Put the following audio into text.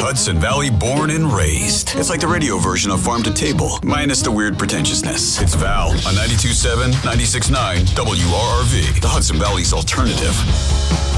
Hudson Valley born and raised. It's like the radio version of Farm to Table, minus the weird pretentiousness. It's Val on 92.7, 96.9 WRRV, the Hudson Valley's alternative.